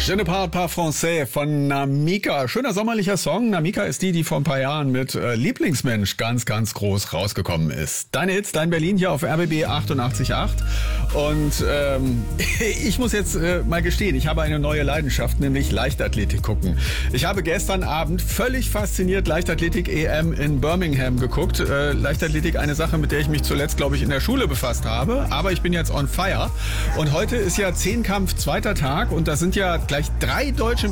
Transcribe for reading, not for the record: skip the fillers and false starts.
Je ne parle pas français von Namika. Schöner sommerlicher Song. Namika ist die vor ein paar Jahren mit Lieblingsmensch ganz groß rausgekommen ist. Deine Hits, dein Berlin hier auf RBB 88.8. Und ich muss jetzt mal gestehen, ich habe eine neue Leidenschaft, nämlich Leichtathletik gucken. Ich habe gestern Abend völlig fasziniert Leichtathletik-EM in Birmingham geguckt. Leichtathletik, eine Sache, mit der ich mich zuletzt, glaube ich, in der Schule befasst habe. Aber ich bin jetzt on fire. Und heute ist ja Zehnkampf zweiter Tag und da sind ja gleich 3 deutsche